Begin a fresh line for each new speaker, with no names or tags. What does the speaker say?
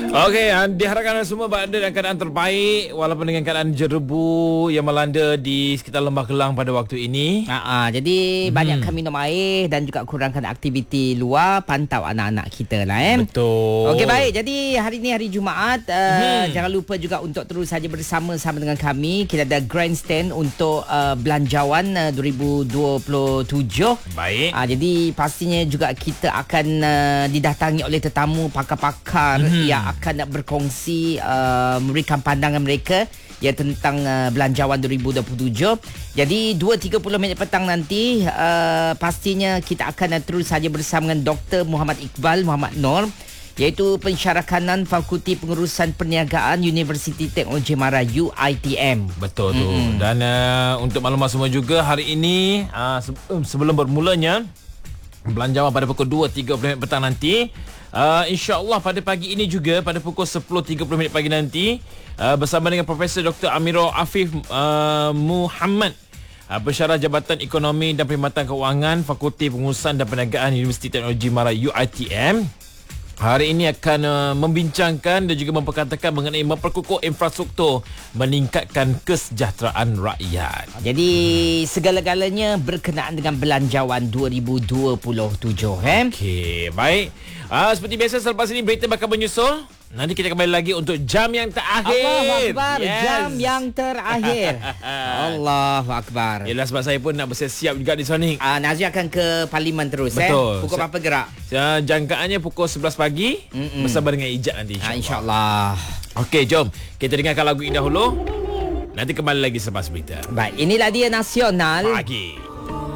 Okey, diharapkan semua berada dalam keadaan terbaik walaupun dengan keadaan jerebu yang melanda di sekitar Lembah Kelang pada waktu ini.
Jadi banyakkan minum air dan juga kurangkan aktiviti luar, pantau anak-anak kita lah.
Betul.
Okey, baik. Jadi hari ni hari Jumaat, jangan lupa juga untuk terus saja bersama-sama dengan kami. Kita ada grandstand untuk belanjawan 2027.
Baik.
Jadi pastinya juga kita akan didatangi oleh tetamu pakar-pakar yang akan nak berkongsi memberikan pandangan mereka ya tentang belanjawan 2027. Jadi 2.30 minit petang nanti pastinya kita akan terus saja bersama dengan Dr. Muhammad Iqbal Muhammad Nur, iaitu pensyarah kanan Fakulti Pengurusan Perniagaan Universiti Teknologi Mara UiTM.
Betul tu. Dan untuk maklumat semua juga, hari ini sebelum bermulanya belanjawan pada pukul 2.30 petang nanti, insya-Allah pada pagi ini juga pada pukul 10.30 pagi nanti, bersama dengan Profesor Dr. Amirul Afif Muhammad, pensyarah Jabatan Ekonomi dan Perkhidmatan Kewangan Fakulti Pengurusan dan Perniagaan Universiti Teknologi Mara UiTM, hari ini akan membincangkan dan juga memperkatakan mengenai memperkukuh infrastruktur, meningkatkan kesejahteraan rakyat.
Jadi segala-galanya berkenaan dengan belanjawan 2027.
Okey, baik. Seperti biasa selepas ini berita bakal menyusul. Nanti kita kembali lagi untuk jam yang terakhir.
Allahu Akbar, jam yang terakhir. Allahu Akbar.
Yelah, sebab saya pun nak bersiap juga di sana.
Nazri akan ke Parlimen terus.
Betul.
Pukul berapa gerak?
Jangkaannya pukul 11 pagi bersama dengan Ijat nanti,
InsyaAllah.
Okey, jom kita dengarkan lagu ini dahulu. Nanti kembali lagi selepas berita.
Baik, inilah dia Nasional
Pagi.